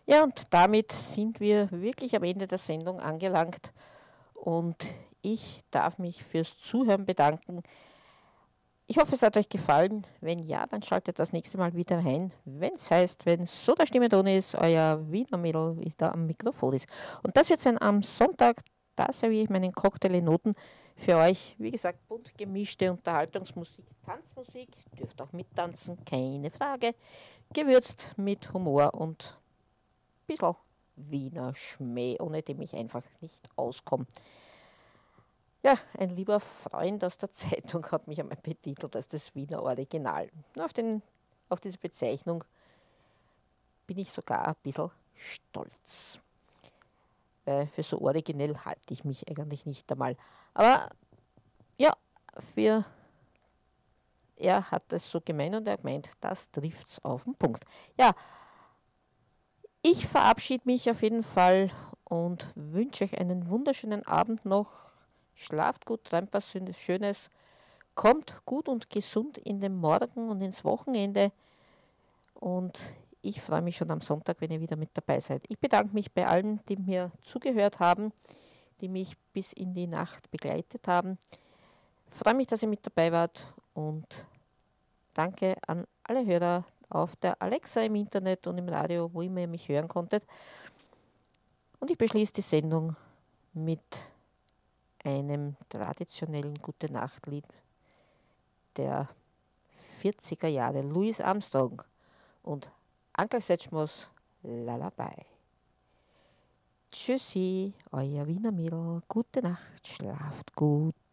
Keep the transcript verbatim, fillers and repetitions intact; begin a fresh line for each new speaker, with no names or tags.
Ja, und damit sind wir wirklich am Ende der Sendung angelangt und ich darf mich fürs Zuhören bedanken. Ich hoffe, es hat euch gefallen. Wenn ja, dann schaltet das nächste Mal wieder rein, wenn es heißt, wenn so der Stimme Ton ist, euer Wiener Mädel wieder am Mikrofon ist. Und das wird sein am Sonntag. Da serviere ich meinen Cocktail in Noten für euch. Wie gesagt, bunt gemischte Unterhaltungsmusik, Tanzmusik. Dürft auch mittanzen, keine Frage. Gewürzt mit Humor und ein bisschen Wiener Schmäh, ohne dem ich einfach nicht auskomme. Ja, ein lieber Freund aus der Zeitung hat mich einmal betitelt als das Wiener Original. Auf, den, auf diese Bezeichnung bin ich sogar ein bisschen stolz. Weil für so originell halte ich mich eigentlich nicht einmal. Aber ja, für, er hat es so gemeint und er hat gemeint, das trifft es auf den Punkt. Ja, ich verabschiede mich auf jeden Fall und wünsche euch einen wunderschönen Abend noch. Schlaft gut, träumt was Schönes. Kommt gut und gesund in den Morgen und ins Wochenende. Und ich freue mich schon am Sonntag, wenn ihr wieder mit dabei seid. Ich bedanke mich bei allen, die mir zugehört haben, die mich bis in die Nacht begleitet haben. Ich freue mich, dass ihr mit dabei wart und danke an alle Hörer auf der Alexa im Internet und im Radio, wo immer ihr mich hören konntet. Und ich beschließe die Sendung mit einem traditionellen Gute-Nacht-Lied der vierziger Jahre, Louis Armstrong und Uncle Setchmos Lullaby. Tschüssi, euer Wiener Mädel, gute Nacht, schlaft gut.